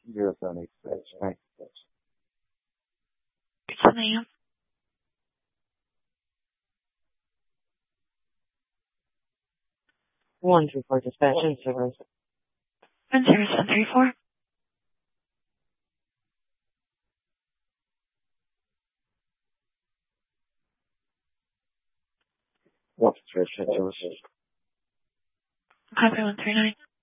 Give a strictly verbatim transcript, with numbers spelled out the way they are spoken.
Zero seven eight six. Thanks. It's ten a.m. One three four dispatch in service. One zero seven three four. One dispatch in service. Copy one three nine.